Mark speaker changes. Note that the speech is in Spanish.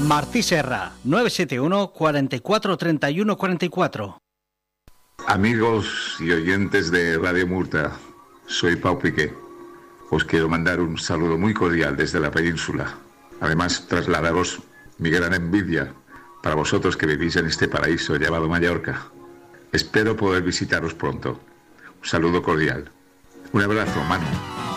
Speaker 1: Martí Serra, 971 44 31 44.
Speaker 2: Amigos y oyentes de Radio Murta, soy Pau Piqué. Os quiero mandar un saludo muy cordial desde la península. Además, trasladaros mi gran envidia para vosotros que vivís en este paraíso llamado Mallorca. Espero poder visitaros pronto. Un saludo cordial. Un abrazo, Manu.